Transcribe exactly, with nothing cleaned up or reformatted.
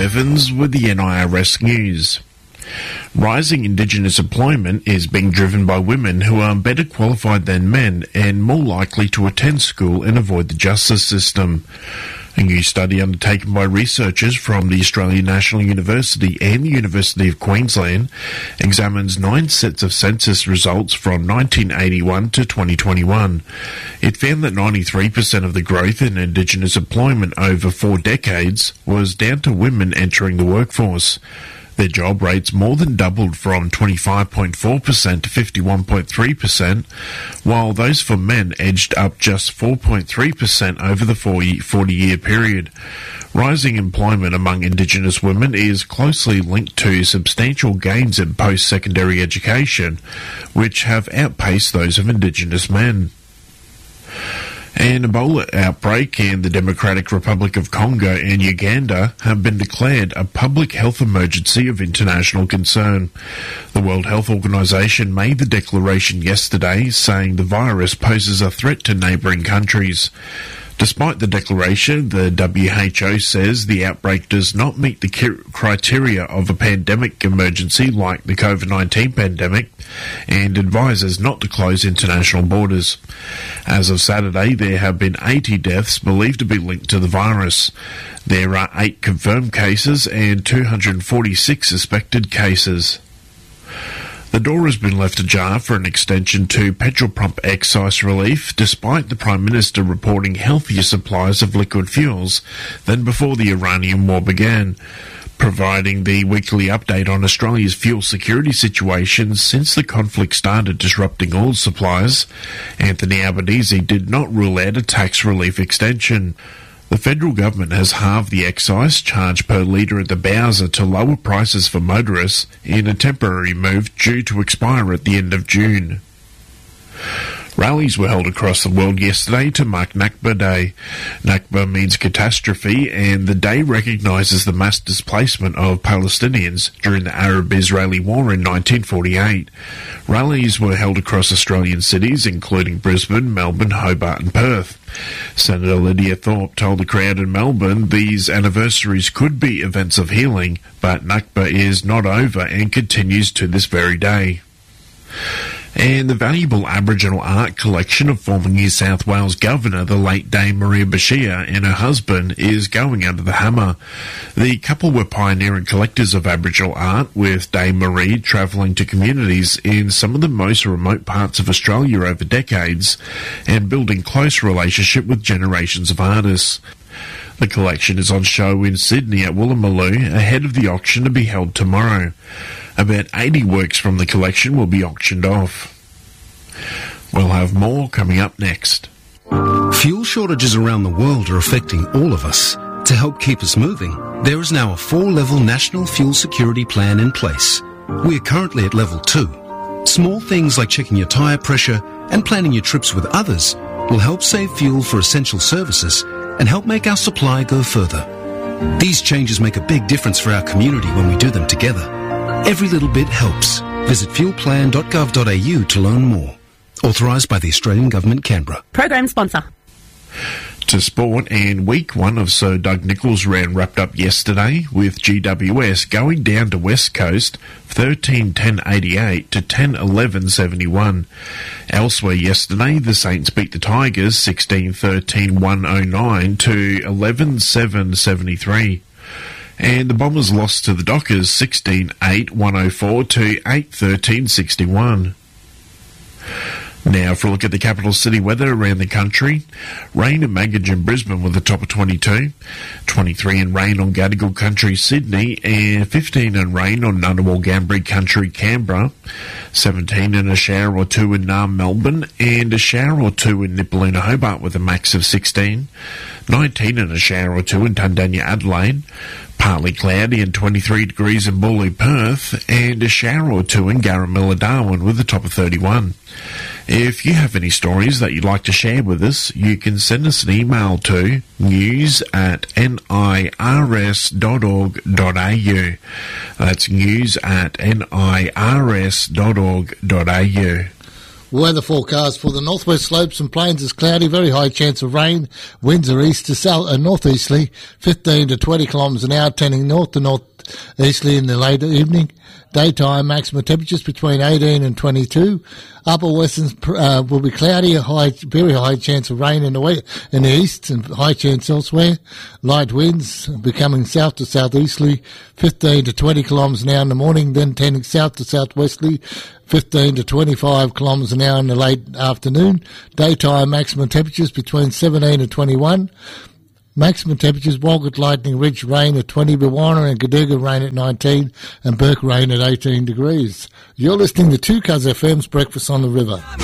Evans with the N I R S News. Rising Indigenous employment is being driven by women who are better qualified than men and more likely to attend school and avoid the justice system. A new study undertaken by researchers from the Australian National University and the University of Queensland examines nine sets of census results from nineteen eighty-one to twenty twenty-one. It found that ninety-three percent of the growth in Indigenous employment over four decades was down to women entering the workforce. Their job rates more than doubled from twenty-five point four percent to fifty-one point three percent, while those for men edged up just four point three percent over the forty-year period. Rising employment among Indigenous women is closely linked to substantial gains in post-secondary education, which have outpaced those of Indigenous men. An Ebola outbreak in the Democratic Republic of Congo and Uganda have been declared a public health emergency of international concern. The World Health Organization made the declaration yesterday, saying the virus poses a threat to neighbouring countries. Despite the declaration, the W H O says the outbreak does not meet the criteria of a pandemic emergency like the COVID nineteen pandemic and advises not to close international borders. As of Saturday, there have been eighty deaths believed to be linked to the virus. There are eight confirmed cases and two hundred forty-six suspected cases. The door has been left ajar for an extension to petrol pump excise relief, despite the Prime Minister reporting healthier supplies of liquid fuels than before the Iranian war began. Providing the weekly update on Australia's fuel security situation since the conflict started disrupting oil supplies, Anthony Albanese did not rule out a tax relief extension. The federal government has halved the excise charge per litre at the Bowser to lower prices for motorists in a temporary move due to expire at the end of June. Rallies were held across the world yesterday to mark Nakba Day. Nakba means catastrophe, and the day recognises the mass displacement of Palestinians during the Arab-Israeli War in nineteen forty-eight. Rallies were held across Australian cities, including Brisbane, Melbourne, Hobart and Perth. Senator Lydia Thorpe told the crowd in Melbourne these anniversaries could be events of healing, but Nakba is not over and continues to this very day. And the valuable Aboriginal art collection of former New South Wales Governor, the late Dame Maria Bashir, and her husband is going under the hammer. The couple were pioneering collectors of Aboriginal art, with Dame Marie travelling to communities in some of the most remote parts of Australia over decades and building close relationship with generations of artists. The collection is on show in Sydney at Woolloomooloo ahead of the auction to be held tomorrow. About eighty works from the collection will be auctioned off. We'll have more coming up next. Fuel shortages around the world are affecting all of us. To help keep us moving, there is now a four-level national fuel security plan in place. We are currently at level two. Small things like checking your tyre pressure and planning your trips with others will help save fuel for essential services and help make our supply go further. These changes make a big difference for our community when we do them together. Every little bit helps. Visit fuel plan dot gov dot a u to learn more. Authorised by the Australian Government, Canberra. Program sponsor. To sport, and week one of Sir Doug Nicholls round wrapped up yesterday with G W S going down to West Coast thirteen ten eighty-eight to ten eleven seventy-one. Elsewhere yesterday, the Saints beat the Tigers sixteen thirteen one oh nine to eleven seven seventy-three. And the Bombers lost to the Dockers sixteen eight one oh four to eight thirteen sixty-one. Now for a look at the capital city weather around the country. Rain in Magog and Brisbane with a top of twenty-two. twenty-three in rain on Gadigal Country, Sydney, and fifteen in rain on Ngunnawal Gambri Country, Canberra. seventeen in a shower or two in Naarm, Melbourne, and a shower or two in Nipaluna, Hobart with a max of sixteen. nineteen in a shower or two in Tundanya, Adelaide. Partly cloudy and twenty-three degrees in Bulli, Perth, and a shower or two in Garramilla, Darwin with a top of thirty-one. If you have any stories that you'd like to share with us, you can send us an email to news at nirs dot org dot a u. That's news at nirs dot org dot a u. Weather forecast for the northwest slopes and plains is cloudy, very high chance of rain. Winds are east to south and northeasterly, fifteen to twenty kilometres an hour, turning north to northeasterly in the late evening. Daytime maximum temperatures between eighteen and twenty-two. Upper western uh, will be cloudy, a high, very high chance of rain in the west, in the east, and high chance elsewhere. Light winds becoming south to southeasterly, fifteen to twenty kilometres an hour in the morning, then tending south to southwesterly, fifteen to twenty-five kilometres an hour in the late afternoon. Daytime maximum temperatures between seventeen and twenty-one. Maximum temperatures, Walgett Lightning Ridge rain at twenty, Bawana and Gadiga rain at nineteen, and Burke rain at eighteen degrees. You're listening to two Cuz F M's Breakfast on the River.